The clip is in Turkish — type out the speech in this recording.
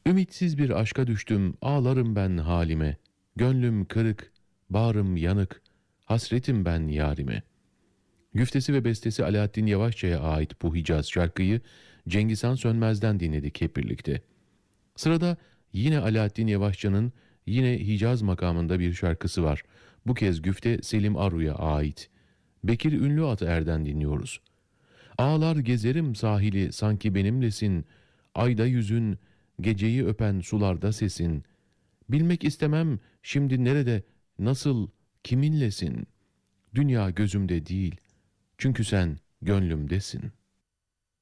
Ümitsiz bir aşka düştüm, ağlarım ben halime. Gönlüm kırık, bağrım yanık, hasretim ben yarime. Güftesi ve bestesi Alaaddin Yavaşça'ya ait bu Hicaz şarkıyı Cengizhan Sönmez'den dinledik hep birlikte. Sırada yine Alaaddin Yavaşça'nın yine Hicaz makamında bir şarkısı var. Bu kez güfte Selim Arru'ya ait. Bekir Ünlü Erden dinliyoruz. Ağlar gezerim sahili sanki benimlesin, ayda yüzün, geceyi öpen sularda sesin. Bilmek istemem şimdi nerede, nasıl, kiminlesin? Dünya gözümde değil, çünkü sen gönlümdesin.''